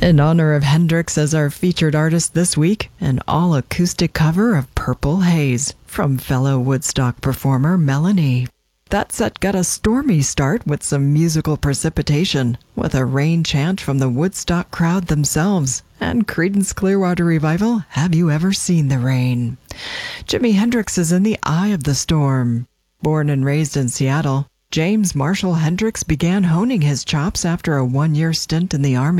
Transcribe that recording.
In honor of Hendrix as our featured artist this week, an all-acoustic cover of Purple Haze from fellow Woodstock performer Melanie. That set got a stormy start with some musical precipitation, with a rain chant from the Woodstock crowd themselves, and Creedence Clearwater Revival, Have You Ever Seen the Rain? Jimi Hendrix is in the eye of the storm. Born and raised in Seattle, James Marshall Hendrix began honing his chops after a one-year stint in the Army.